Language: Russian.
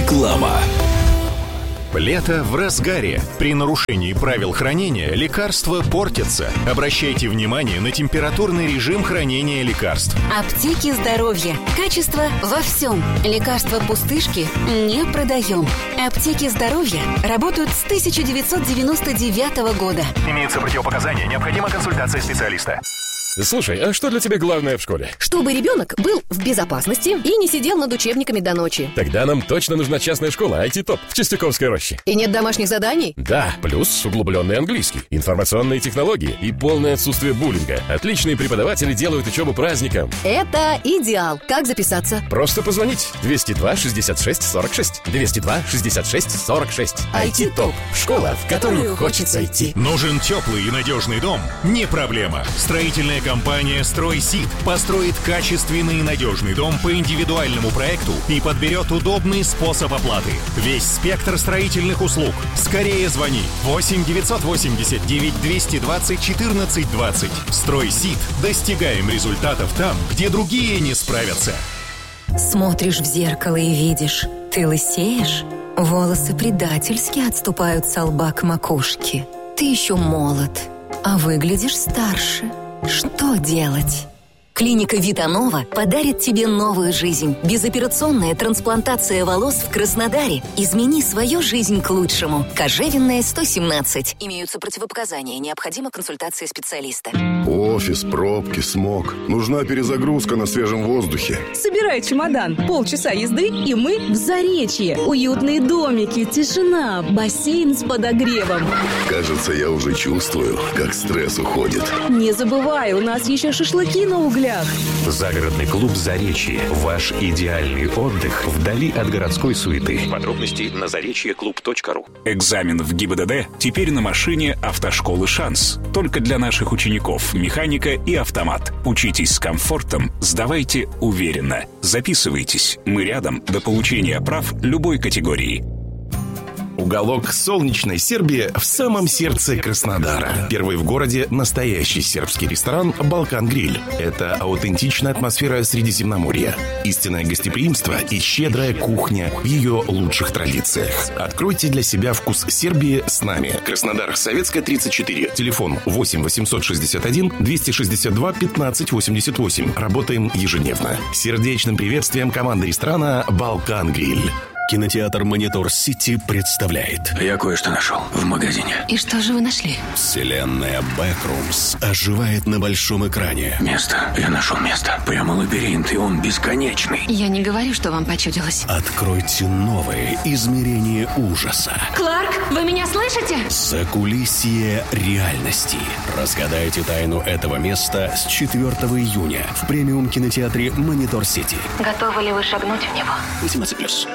Реклама. Лето в разгаре. При нарушении правил хранения лекарства портятся. Обращайте внимание на температурный режим хранения лекарств. Аптеки здоровья. Качество во всем. Лекарства пустышки не продаем. Аптеки здоровья работают с 1999 года. Имеются противопоказания. Необходима консультация специалиста. Слушай, а что для тебя главное в школе? Чтобы ребенок был в безопасности и не сидел над учебниками до ночи. Тогда нам точно нужна частная школа IT-ТОП в Чистяковской роще. И нет домашних заданий? Да, плюс углубленный английский, информационные технологии и полное отсутствие буллинга. Отличные преподаватели делают учебу праздником. Это идеал. Как записаться? Просто позвонить. 202-66-46. 202-66-46. IT-ТОП. Школа, в которую хочется идти. Нужен теплый и надежный дом? Не проблема. Строительная компания «Стройсид» построит качественный и надежный дом по индивидуальному проекту и подберет удобный способ оплаты. Весь спектр строительных услуг. Скорее звони. 8-989-220-14-20. «Стройсид». Достигаем результатов там, где другие не справятся. Смотришь в зеркало и видишь, ты лысеешь, волосы предательски отступают со лба к макушке. Ты еще молод, а выглядишь старше. Что делать? Клиника Витанова подарит тебе новую жизнь. Безоперационная трансплантация волос в Краснодаре. Измени свою жизнь к лучшему. Кожевенная, 117. Имеются противопоказания. Необходима консультация специалиста. Офис, пробки, смог. Нужна перезагрузка на свежем воздухе. Собирай чемодан. Полчаса езды, и мы в Заречье. Уютные домики, тишина, бассейн с подогревом. Кажется, я уже чувствую, как стресс уходит. Не забывай, у нас еще шашлыки на углях. Загородный клуб «Заречье». Ваш идеальный отдых вдали от городской суеты. Подробности на заречьеклуб.ру. Экзамен в ГИБДД теперь на машине автошколы «Шанс». Только для наших учеников механика и автомат. Учитесь с комфортом, сдавайте уверенно. Записывайтесь. Мы рядом до получения прав любой категории. Уголок солнечной Сербии в самом сердце Краснодара. Первый в городе настоящий сербский ресторан «Балкан-гриль». Это аутентичная атмосфера Средиземноморья, истинное гостеприимство и щедрая кухня в ее лучших традициях. Откройте для себя вкус Сербии с нами. Краснодар, Советская, 34. Телефон 8 861 262 15 88. Работаем ежедневно. Сердечным приветствием команды ресторана «Балкан-гриль». Кинотеатр «Монитор Сити» представляет. Я кое-что нашел в магазине. И что же вы нашли? Вселенная Backrooms оживает на большом экране. Место. Я нашел место. Прямо лабиринт, и он бесконечный. Я не говорю, что вам почудилось. Откройте новые измерения ужаса. Кларк, вы меня слышите? Закулисье реальности. Разгадайте тайну этого места с 4 июня в премиум кинотеатре «Монитор Сити». Готовы ли вы шагнуть в него? 18+.